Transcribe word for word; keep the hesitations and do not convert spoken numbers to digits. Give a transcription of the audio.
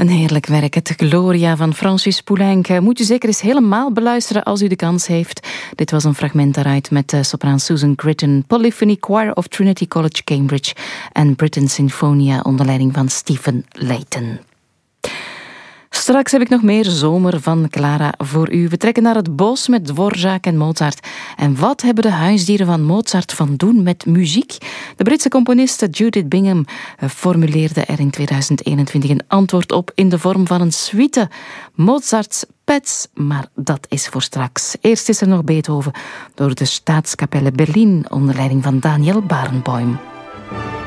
Een heerlijk werk, het Gloria van Francis Poulenc. Moet u zeker eens helemaal beluisteren als u de kans heeft. Dit was een fragment daaruit met sopraan Susan Gritton, Polyphony Choir of Trinity College Cambridge en Britten Sinfonia onder leiding van Stephen Layton. Straks heb ik nog meer Zomer van Clara voor u. We trekken naar het bos met Dvorak en Mozart. En wat hebben de huisdieren van Mozart van doen met muziek? De Britse componiste Judith Bingham formuleerde er in tweeduizend eenentwintig een antwoord op in de vorm van een suite. Mozart's Pets, maar dat is voor straks. Eerst is er nog Beethoven door de Staatskapelle Berlin onder leiding van Daniel Barenboim.